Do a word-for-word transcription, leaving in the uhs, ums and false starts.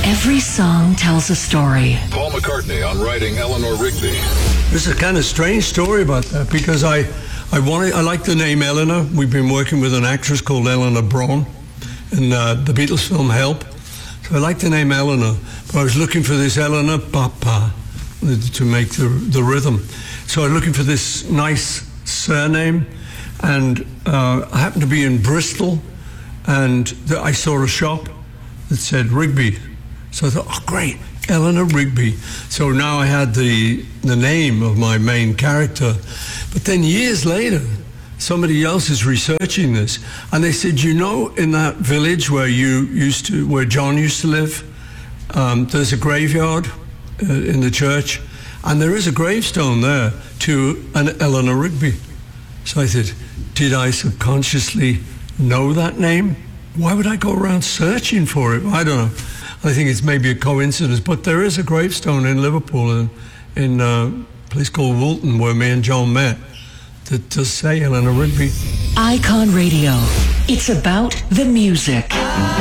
Every song tells a story. Paul McCartney on writing Eleanor Rigby. This is a kind of strange story about that because I, I wanted, I like the name Eleanor. We've been working with an actress called Eleanor Bron in uh, the Beatles film Help. So I like the name Eleanor, but I was looking for this Eleanor Papa to make the, the rhythm. So I was looking for this nice surname, and uh, I happened to be in Bristol, and the, I saw a shop that said Rigby. So I thought, oh great, Eleanor Rigby. So now I had the the name of my main character. But then years later, somebody else is researching this, and they said, you know, in that village where you used to, where John used to live, um, there's a graveyard uh, in the church, and there is a gravestone there to an Eleanor Rigby. So I said, did I subconsciously know that name? Why would I go around searching for it? I don't know. I think it's maybe a coincidence, but there is a gravestone in Liverpool, in, in a place called Woolton, where me and John met, that does say Eleanor Rigby. Icon Radio. It's about the music.